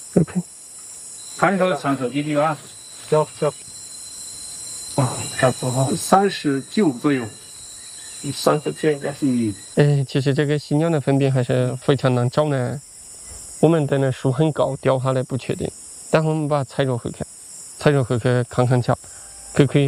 OK。 看头长手机的啊，小，差不多39左右，39应该是。 其实这个犀牛的粪便还是非常难找呢。我们等的树很高，掉下来不确定，但我们把它踩着回去看看瞧，可以